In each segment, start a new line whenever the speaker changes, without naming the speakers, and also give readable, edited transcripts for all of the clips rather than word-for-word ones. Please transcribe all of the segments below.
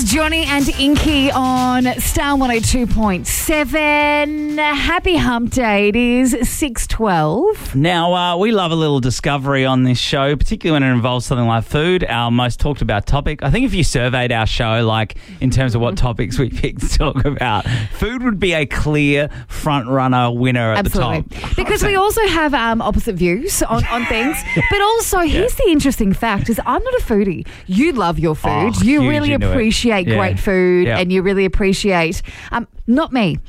Johnny and Inky on Star 102.7. Happy hump day. It is 6:12.
Now, we love a little discovery on this show, particularly when it involves something like food, our most talked about topic. I think if you surveyed our show, like in terms of what topics we picked to talk about, food would be a clear front runner winner at
Absolutely.
the top.
Because we also have opposite views on things. But also, here's the interesting fact is I'm not a foodie. You love your food. You
huge
really
into it.
appreciate
Yeah.
great food
Yeah.
and you really appreciate... not me.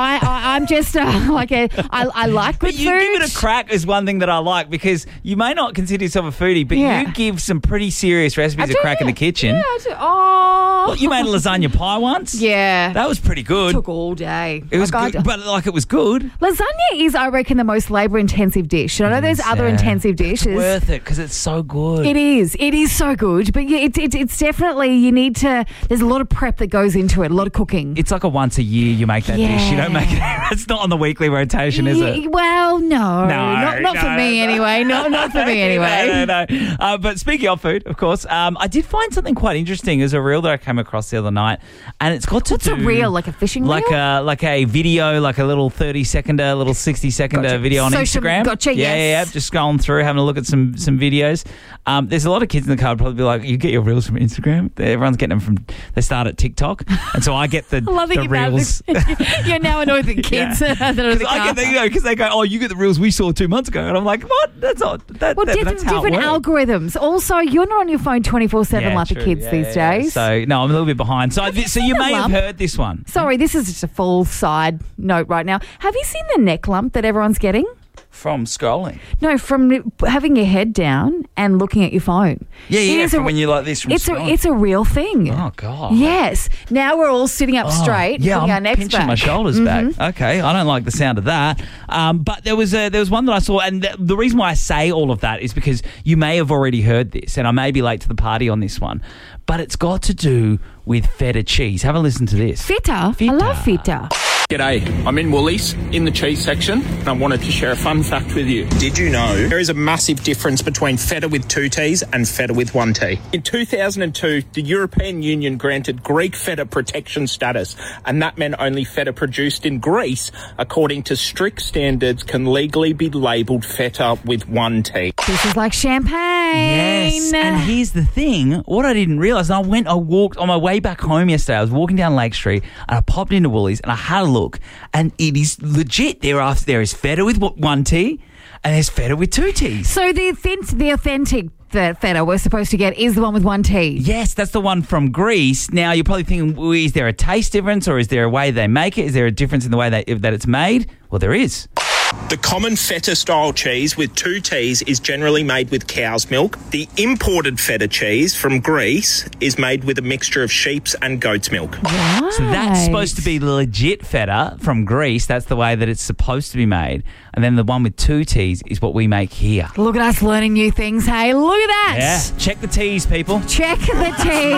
I'm just I like good
But you
food.
give it a crack is one thing that I like, because you may not consider yourself a foodie, but
Yeah.
you give some pretty serious recipes a crack in the kitchen.
Yeah, I do. Oh.
Well, you made a lasagna pie once.
Yeah.
That was pretty good.
Took all day.
It was
Like,
good, but it was good.
Lasagna is, I reckon, the most labour-intensive dish. I know there's other intensive dishes.
Worth it because it's so good.
It is. It is so good. But yeah, it's definitely, you need to, there's a lot of prep that goes into it, a lot of cooking.
It's like a once a year you make that dish. You don't make it. It's not on the weekly rotation, is it?
Well, no. Not for me anyway. Not for me anyway.
No. But speaking of food, of course, I did find something quite interesting. There's a reel that I came across the other night, and it's got to
What's a reel? Like a fishing reel?
Like a video, like a little 30-seconder, little 60-seconder video on Instagram.
Gotcha,
Yeah. Just scrolling through, having a look at some videos. There's a lot of kids in the car would probably be like, you get your reels from Instagram? Everyone's getting them they start at TikTok. And so I get the reels.
You're now annoyed the kids that are in the car.
Because they go, oh, you get the reels we saw 2 months ago. And I'm like, what? That's not...
Well,
that's how
different
it works.
algorithms. Also, you're not on your phone 24/7 like the kids these days.
So, no, I'm a little bit behind. So you may have heard this one.
Sorry, this is just a full side note right now. Have you seen the neck lump that everyone's getting?
From scrolling?
No, from having your head down and looking at your phone.
Yeah, from when you're like this from scrolling.
It's a real thing.
Oh, God.
Yes. Now we're all sitting up straight, putting our
I'm
necks
pinching
back.
my shoulders back. Okay, I don't like the sound of that. But there was one that I saw, and the reason why I say all of that is because you may have already heard this, and I may be late to the party on this one, but it's got to do with feta cheese. Have a listen to this.
Feta? I love feta.
G'day, I'm in Woolies in the cheese section and I wanted to share a fun fact with you. Did you know there is a massive difference between feta with 2 T's and feta with 1 T? In 2002, the European Union granted Greek feta protection status, and that meant only feta produced in Greece, according to strict standards, can legally be labelled feta with 1 T.
This is like champagne.
Yes, and here's the thing. What I didn't realise, I walked on my way back home yesterday. I was walking down Lake Street and I popped into Woolies and I had a look, and it is legit. There is feta with 1 T and there's feta with 2 T's.
So the authentic feta we're supposed to get is the one with 1 T.
Yes, that's the one from Greece. Now, you're probably thinking, well, is there a taste difference, or is there a way they make it? Is there a difference in the way that it's made? Well, there is.
The common feta-style cheese with 2 T's is generally made with cow's milk. The imported feta cheese from Greece is made with a mixture of sheep's and goat's milk.
Right.
So that's supposed to be legit feta from Greece. That's the way that it's supposed to be made. And then the one with 2 T's is what we make here.
Look at us learning new things, hey. Look at that.
Yeah. Check the T's, people.
Check the T.